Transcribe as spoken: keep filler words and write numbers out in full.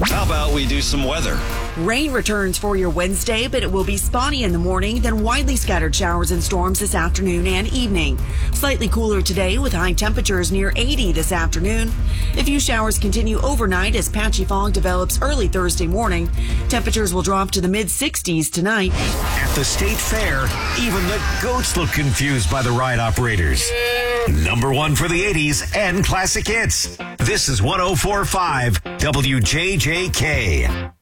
How about we do some weather? Rain returns for your Wednesday, but it will be spotty in the morning, then widely scattered showers and storms this afternoon and evening. Slightly cooler today with high temperatures near eighty this afternoon. A few showers continue overnight as patchy fog develops early Thursday morning. Temperatures will drop to the mid sixties tonight. At the State Fair, even the goats look confused by the ride operators. Number one for the eighties and classic hits. This is one oh four point five W J J K.